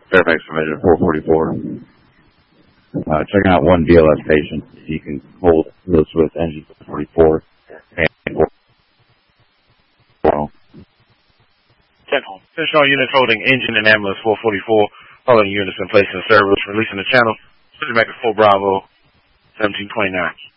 Fairfax Division 444. Checking out one BLS patient. He can hold this with engine 44. And 10 home. Finish all units holding engine and ambulance 444. Following units in place in service. Releasing the channel. Switching back to 4 Bravo 1729.